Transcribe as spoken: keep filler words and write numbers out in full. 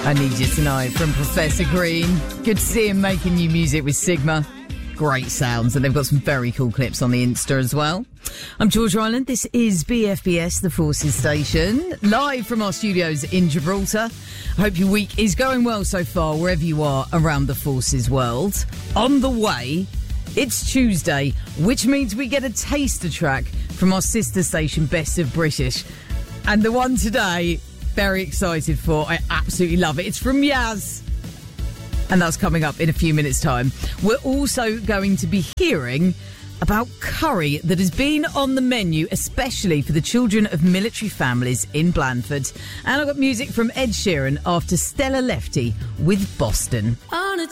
I Need You Tonight from Professor Green. Good to see him making new music with Sigma. Great sounds, and they've got some very cool clips on the Insta as well. I'm George Ryland. This is B F B S, the Forces Station, live from our studios in Gibraltar. I hope your week is going well so far, wherever you are around the Forces world. On the way, it's Tuesday, which means we get a taster track from our sister station, Best of British. And the one today, very excited for. I absolutely love it. It's from Yaz. And that's coming up in a few minutes' time. We're also going to be hearing about curry that has been on the menu, especially for the children of military families in Blandford. And I've got music from Ed Sheeran after Stella Lefty with Boston. On a